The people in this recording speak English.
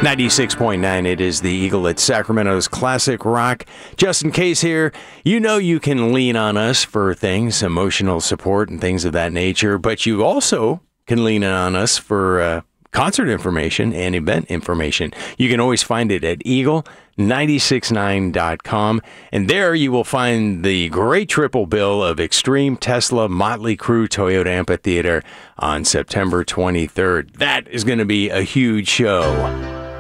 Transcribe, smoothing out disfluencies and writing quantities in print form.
96.9, it is the Eagle at Sacramento's Classic Rock. Justin Case here. You know you can lean on us for things, emotional support and things of that nature, but you also can lean on us for concert information and event information. You can always find it at eagle969.com, and there you will find the great triple bill of Extreme, Tesla, Motley Crue, Toyota Amphitheater on September 23rd. That is going to be a huge show.